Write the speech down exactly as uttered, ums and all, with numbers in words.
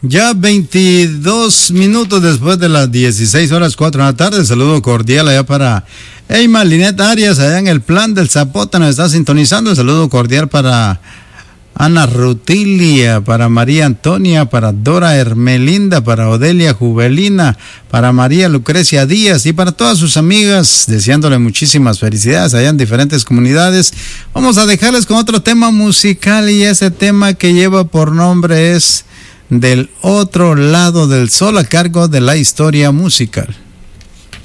Ya veintidós minutos después de las dieciséis horas cuatro de la tarde. Saludo cordial allá para Eyma Linet Arias, allá en el Plan del Zapote nos está sintonizando. Saludo cordial para Ana Rutilia, para María Antonia, para Dora Hermelinda, para Odelia Juvelina, para María Lucrecia Díaz y para todas sus amigas, deseándole muchísimas felicidades allá en diferentes comunidades. Vamos a dejarles con otro tema musical y ese tema que lleva por nombre es Del Otro Lado del Sol, a cargo de La Historia Musical.